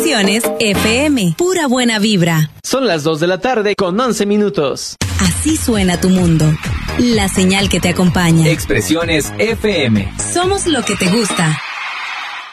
Expresiones FM. Pura buena vibra. Son las 2 de la tarde con 11 minutos. Así suena tu mundo. La señal que te acompaña. Expresiones FM. Somos lo que te gusta.